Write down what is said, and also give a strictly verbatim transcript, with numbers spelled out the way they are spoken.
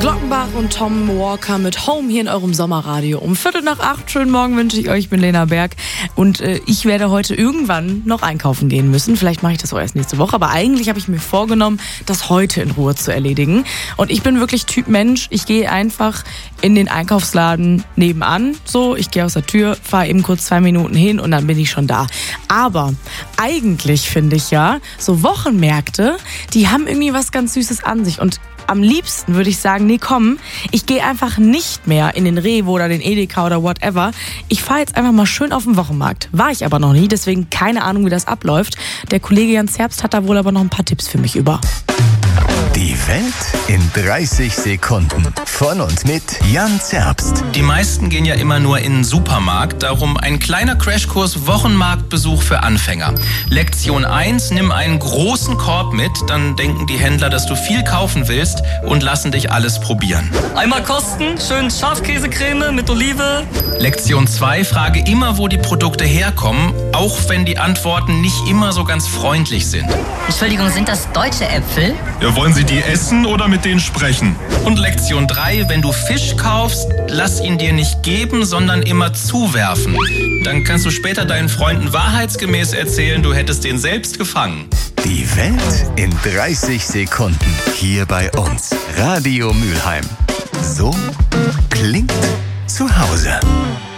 Glockenbach und Tom Walker mit Home hier in eurem Sommerradio. Um Viertel nach acht, schönen Morgen wünsche ich euch. Ich bin Lena Berg und äh, ich werde heute irgendwann noch einkaufen gehen müssen. Vielleicht mache ich das auch erst nächste Woche, aber eigentlich habe ich mir vorgenommen, das heute in Ruhe zu erledigen. Und ich bin wirklich Typ Mensch. Ich gehe einfach in den Einkaufsladen nebenan. So, ich gehe aus der Tür, fahre eben kurz zwei Minuten hin und dann bin ich schon da. Aber eigentlich finde ich ja, so Wochenmärkte, die haben irgendwie was ganz Süßes an sich. Und am liebsten würde ich sagen, nee komm, ich gehe einfach nicht mehr in den Rewe oder den Edeka oder whatever. Ich fahre jetzt einfach mal schön auf den Wochenmarkt. War ich aber noch nie, deswegen keine Ahnung, wie das abläuft. Der Kollege Jans Herbst hat da wohl aber noch ein paar Tipps für mich über. Die Welt in dreißig Sekunden. Von und mit Jans Herbst. Die meisten gehen ja immer nur in den Supermarkt, darum ein kleiner Crashkurs Wochenmarktbesuch für Anfänger. Lektion eins, nimm einen großen Korb mit, dann denken die Händler, dass du viel kaufen willst und lassen dich alles probieren. Einmal kosten, schön Schafkäsecreme mit Olive. Lektion zwei, frage immer, wo die Produkte herkommen, auch wenn die Antworten nicht immer so ganz freundlich sind. Entschuldigung, sind das deutsche Äpfel? Ja, wollen Sie die essen oder mit denen sprechen? Und Lektion drei, wenn du Fisch kaufst, lass ihn dir nicht geben, sondern immer zuwerfen. Dann kannst du später deinen Freunden wahrheitsgemäß erzählen, du hättest den selbst gefangen. Die Welt in dreißig Sekunden. Hier bei uns. Radio Mülheim. So klingt zu Hause.